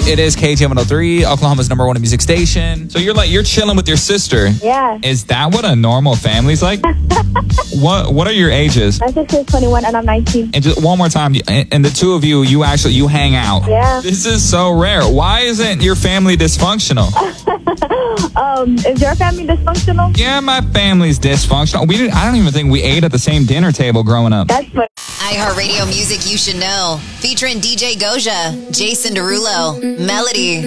It is KTM103, Oklahoma's number one music station. So you're chilling with your sister. Yeah. Is that what a normal family's like? What are your ages? My sister is 21 and I'm 19. And just one more time, and the two of you hang out. Yeah. This is so rare. Why isn't your family dysfunctional? Is your family dysfunctional? Yeah, my family's dysfunctional. I don't even think we ate at the same dinner table growing up. That's what. iHeartRadio music you should know. Featuring DJ Goja, Jason Derulo, Melody.